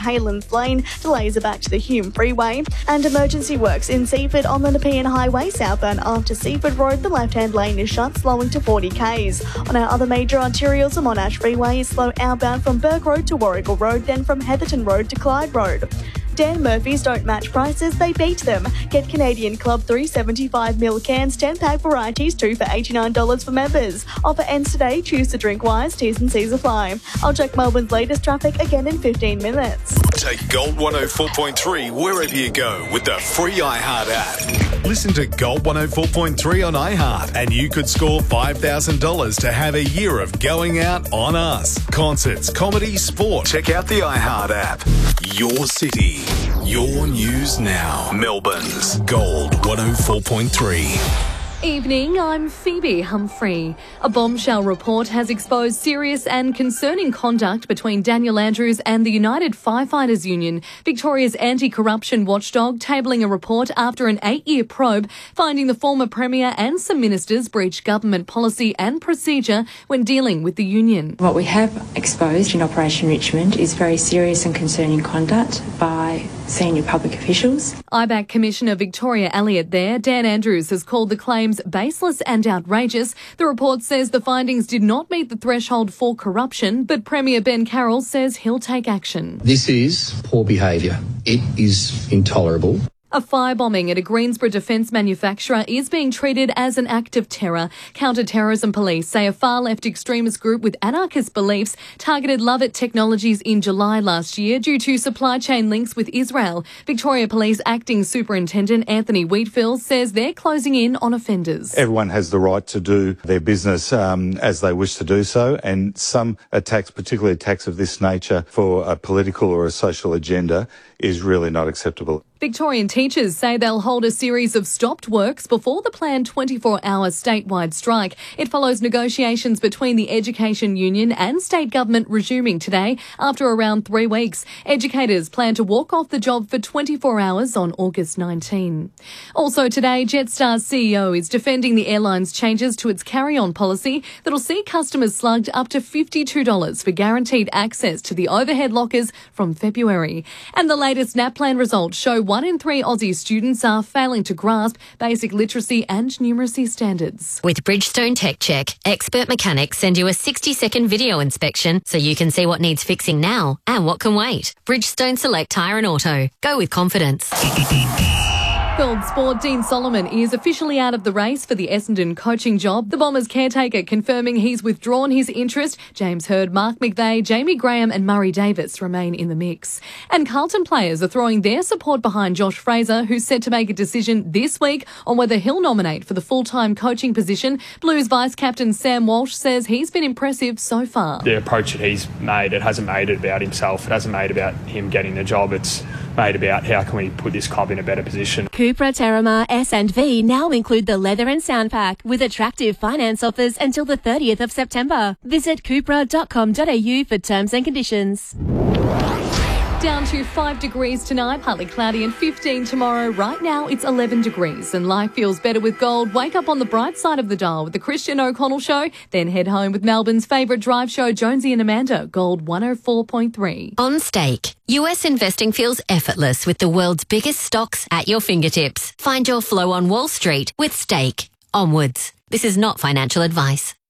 Haylands Lane. Delays are back to the Hume Freeway. And emergency works in Seaford on the Nepean Highway southbound after Seaford Road. The left-hand lane is shut, slowing to 40 k's. On our other major arterials, the Monash Freeway is slow outbound from Burke Road to Warrigal Road, then from Heatherton Road to Clyde Road. Dan Murphy's don't match prices, they beat them. Get Canadian Club 375ml cans, 10-pack varieties, 2 for $89 for members. Offer ends today, choose to drink wise, T's and C's apply. I'll check Melbourne's latest traffic again in 15 minutes. Take Gold 104.3 wherever you go with the free iHeart app. Listen to Gold 104.3 on iHeart and you could score $5,000 to have a year of going out on us. Concerts, comedy, sport. Check out the iHeart app. Your city, your news now. Melbourne's Gold 104.3. Evening, I'm Phoebe Humphrey. A bombshell report has exposed serious and concerning conduct between Daniel Andrews and the United Firefighters Union. Victoria's anti-corruption watchdog tabling a report after an 8-year probe finding the former Premier and some ministers breached government policy and procedure when dealing with the union. What we have exposed in Operation Richmond is very serious and concerning conduct by senior public officials. IBAC Commissioner Victoria Elliott there. Dan Andrews has called the claims baseless and outrageous. The report says the findings did not meet the threshold for corruption, but Premier Ben Carroll says he'll take action. This is poor behaviour. It is intolerable. A firebombing at a Greensboro defence manufacturer is being treated as an act of terror. Counter-terrorism police say a far-left extremist group with anarchist beliefs targeted Lovett Technologies in July last year due to supply chain links with Israel. Victoria Police Acting Superintendent Anthony Wheatfield says they're closing in on offenders. Everyone has the right to do their business as they wish to do so, and some attacks, particularly attacks of this nature for a political or a social agenda, is really not acceptable. Victorian teachers say they'll hold a series of stopped works before the planned 24-hour statewide strike. It follows negotiations between the Education Union and state government resuming today after around 3 weeks. Educators plan to walk off the job for 24 hours on August 19. Also today, Jetstar's CEO is defending the airline's changes to its carry-on policy that'll see customers slugged up to $52 for guaranteed access to the overhead lockers from February. And the latest NAPLAN results show 1 in 3 Aussie students are failing to grasp basic literacy and numeracy standards. With Bridgestone Tech Check, expert mechanics send you a 60-second video inspection so you can see what needs fixing now and what can wait. Bridgestone Select Tyre and Auto. Go with confidence. World Sport, Dean Solomon is officially out of the race for the Essendon coaching job. The Bombers caretaker confirming he's withdrawn his interest. James Hird, Mark McVeigh, Jamie Graham and Murray Davis remain in the mix. And Carlton players are throwing their support behind Josh Fraser, who's set to make a decision this week on whether he'll nominate for the full-time coaching position. Blues vice-captain Sam Walsh says he's been impressive so far. The approach that he's made, it hasn't made it about himself. It hasn't made it about him getting the job. It's made about how can we put this club in a better position. Cupra, Terramar, S&V now include the leather and sound pack with attractive finance offers until the 30th of September. Visit cupra.com.au for terms and conditions. Down to 5 degrees tonight, partly cloudy, and 15 tomorrow. Right now, it's 11 degrees, and life feels better with gold. Wake up on the bright side of the dial with the Christian O'Connell Show, then head home with Melbourne's favourite drive show, Jonesy and Amanda, Gold 104.3. On Stake, US investing feels effortless with the world's biggest stocks at your fingertips. Find your flow on Wall Street with Stake. Onwards. This is not financial advice.